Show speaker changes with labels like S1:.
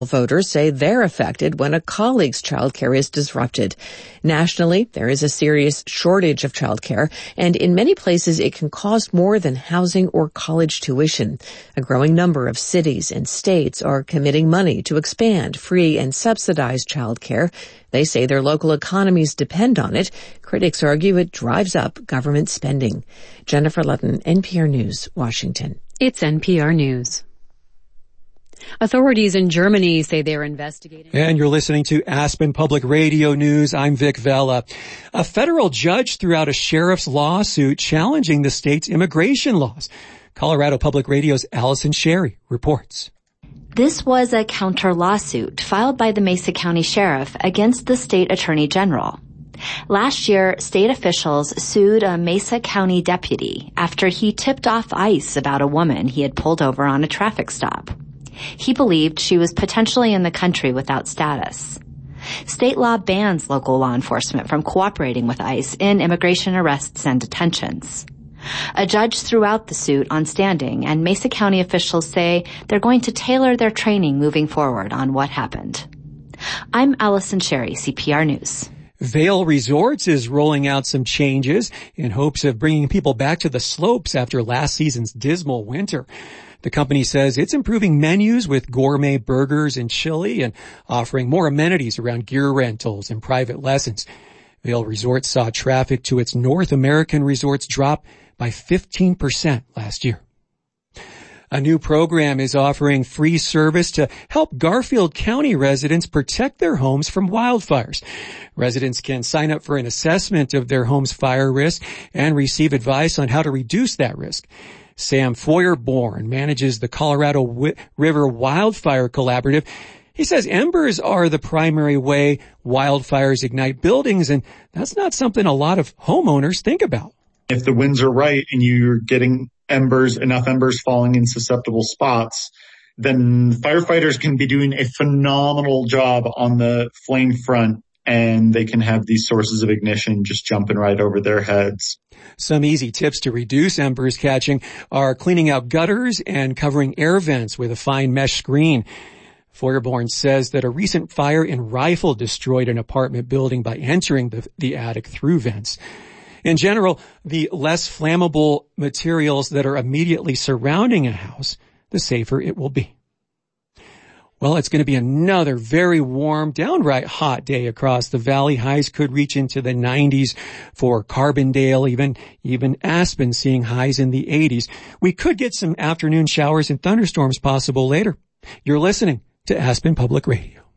S1: Voters say they're affected when a colleague's childcare is disrupted. Nationally, there is a serious shortage of childcare, and in many places it can cost more than housing or college tuition. A growing number of cities and states are committing money to expand free and subsidized childcare. They say their local economies depend on it. Critics argue it drives up government spending. Jennifer Lutton, NPR News, Washington.
S2: It's NPR News. Authorities in Germany say they're investigating.
S3: And you're listening to Aspen Public Radio News. I'm Vic Vela. A federal judge threw out a sheriff's lawsuit challenging the state's immigration laws. Colorado Public Radio's Allison Sherry reports.
S4: This was a counter lawsuit filed by the Mesa County Sheriff against the state attorney general. Last year, state officials sued a Mesa County deputy after he tipped off ICE about a woman he had pulled over on a traffic stop. He believed she was potentially in the country without status. State law bans local law enforcement from cooperating with ICE in immigration arrests and detentions. A judge threw out the suit on standing, and Mesa County officials say they're going to tailor their training moving forward on what happened. I'm Allison Sherry, CPR News.
S3: Vail Resorts is rolling out some changes in hopes of bringing people back to the slopes after last season's dismal winter. The company says it's improving menus with gourmet burgers and chili and offering more amenities around gear rentals and private lessons. Vail Resorts saw traffic to its North American resorts drop by 15% last year. A new program is offering free service to help Garfield County residents protect their homes from wildfires. Residents can sign up for an assessment of their home's fire risk and receive advice on how to reduce that risk. Sam Feuerborn manages the Colorado River Wildfire Collaborative. He says embers are the primary way wildfires ignite buildings, and that's not something a lot of homeowners think about.
S5: If the winds are right and you're getting enough embers falling in susceptible spots, then firefighters can be doing a phenomenal job on the flame front, and they can have these sources of ignition just jumping right over their heads.
S3: Some easy tips to reduce embers catching are cleaning out gutters and covering air vents with a fine mesh screen. Feuerborn says that a recent fire in Rifle destroyed an apartment building by entering the attic through vents. In general, the less flammable materials that are immediately surrounding a house, the safer it will be. Well, it's going to be another very warm, downright hot day across the valley. Highs could reach into the 90s for Carbondale, even Aspen seeing highs in the 80s. We could get some afternoon showers and thunderstorms possible later. You're listening to Aspen Public Radio.